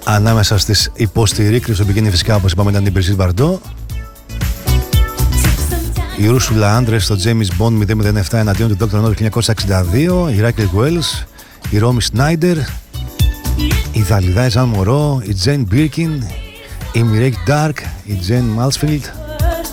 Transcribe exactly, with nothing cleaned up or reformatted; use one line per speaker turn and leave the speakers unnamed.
Ανάμεσα στις υποστηρίκτες του μπικίνι φυσικά, όπως είπαμε, ήταν η Μπριζίτ Μπαρντό, η Ρούσουλα Άντρες στο James Bond μηδέν μηδέν επτά εναντίον του Doctor No χίλια εννιακόσια εξήντα δύο, η Ράκελ Γουέλς, η Ρόμι Σνάιντερ, η Δαλιδά Ζαν Μωρό, η Τζέιν Μπίρκιν, η Μιρέικ Ντάρκ, η Τζέιν Μάλσφιλντ,